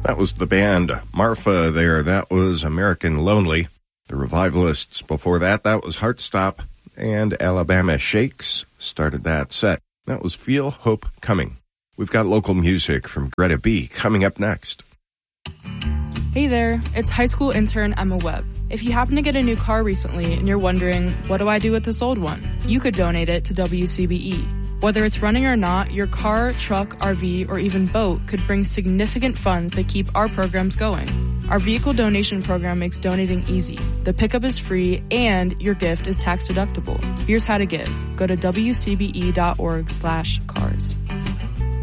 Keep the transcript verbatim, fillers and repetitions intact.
That was the band Marfa there. That was American Lonely. The Revivalists before that, that was Heartstop. And Alabama Shakes started that set. That was Feel Hope Coming. We've got local music from Greta B coming up next. Hey there, it's high school intern Emma Webb. If you happen to get a new car recently and you're wondering, what do I do with this old one? You could donate it to W C B E. Whether it's running or not, your car, truck, R V, or even boat could bring significant funds that keep our programs going. Our vehicle donation program makes donating easy. The pickup is free and your gift is tax deductible. Here's how to give. Go to W C B E dot org slash cars.